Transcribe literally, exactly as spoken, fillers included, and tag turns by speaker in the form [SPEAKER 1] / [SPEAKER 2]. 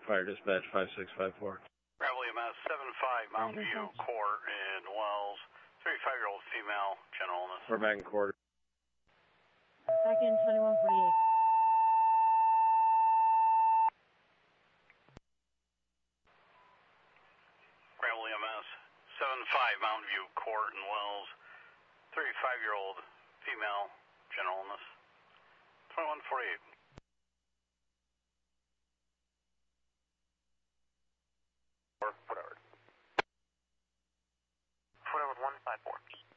[SPEAKER 1] Fire dispatch five six five four.
[SPEAKER 2] Bravo E M S seven five, Mountain View, Court in Wells. thirty-five-year-old female, general illness.
[SPEAKER 1] We're back in quarter.
[SPEAKER 3] Back in twenty-one forty-eight.
[SPEAKER 2] Bravo E M S seven five, Mountain View, Court in Wells. thirty-five-year-old female, general illness. twenty-one forty-eight. Whatever. Whatever, one five four.